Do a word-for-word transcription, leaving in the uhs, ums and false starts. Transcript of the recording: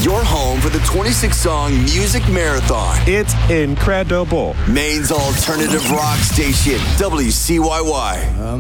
Your home for the twenty-six song music marathon. It's incredible. Maine's alternative rock station, W C Y Y.